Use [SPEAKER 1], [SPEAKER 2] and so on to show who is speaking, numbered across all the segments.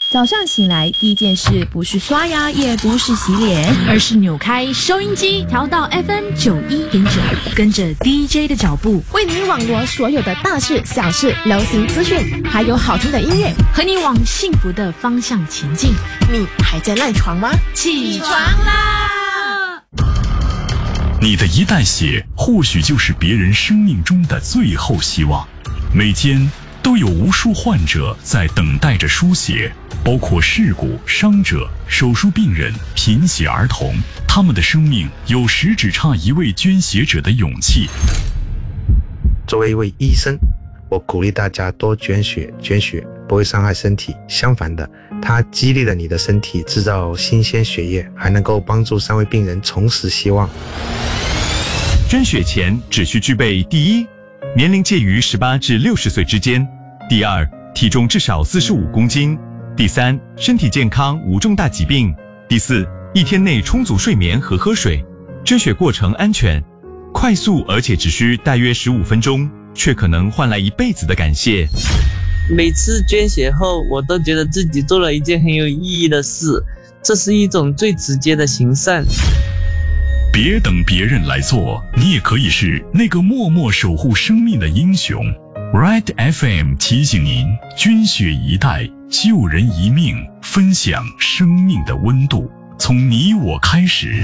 [SPEAKER 1] 早上醒来第一件事不是刷牙，也不是洗脸，而是扭开收音机，调到 FM91.9，跟着 DJ 的脚步，
[SPEAKER 2] 为你网罗所有的大事小事、流行资讯，还有好听的音乐，
[SPEAKER 1] 和你往幸福的方向前进。
[SPEAKER 2] 你还在赖床吗？
[SPEAKER 1] 起床啦！
[SPEAKER 3] 你的一袋血，或许就是别人生命中的最后希望。每天都有无数患者在等待着输血，包括事故、伤者、手术病人、贫血儿童，他们的生命有时只差一位捐血者的勇气。
[SPEAKER 4] 作为一位医生，我鼓励大家多捐血，捐血不会伤害身体，相反的，它激励了你的身体制造新鲜血液，还能够帮助3位病人重拾希望。
[SPEAKER 5] 捐血前只需具备：第一，年龄介于18至60岁之间；第二，体重至少45公斤；第三，身体健康无重大疾病；第四，一天内充足睡眠和喝水。捐血过程安全、快速，而且只需大约15分钟，却可能换来一辈子的感谢。
[SPEAKER 6] 每次捐血后，我都觉得自己做了一件很有意义的事，这是一种最直接的行善。
[SPEAKER 3] 别等别人来做，你也可以是那个默默守护生命的英雄。Red FM 提醒您：捐血一袋，救人一命，分享生命的温度，从你我开始。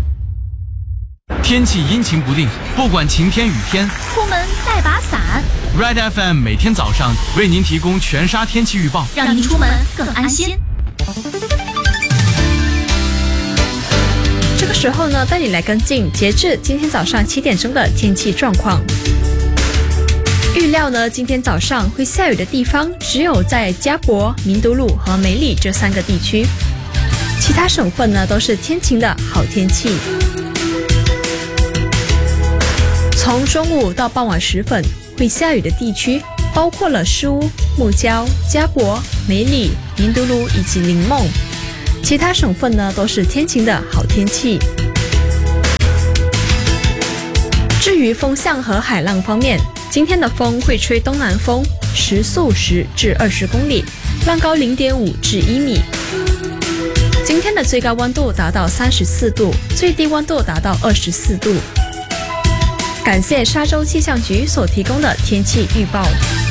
[SPEAKER 7] 天气阴晴不定，不管晴天雨天，
[SPEAKER 1] 出门带把伞。
[SPEAKER 7] Red FM 每天早上为您提供全沙天气预报，
[SPEAKER 1] 让您出门更安心。
[SPEAKER 8] 这个时候呢，带你来跟进截至今天早上7点钟的天气状况。预料呢，今天早上会下雨的地方只有在嘉柏、明都路和梅里这3个地区，其他省份呢都是天晴的好天气。从中午到傍晚时分，会下雨的地区包括了苏屋、木郊、嘉柏、梅里、明都路以及林梦。其他省份呢都是天晴的好天气。至于风向和海浪方面，今天的风会吹东南风，时速10至20公里，浪高0.5至1米。今天的最高温度达到34度，最低温度达到24度。感谢沙洲气象局所提供的天气预报。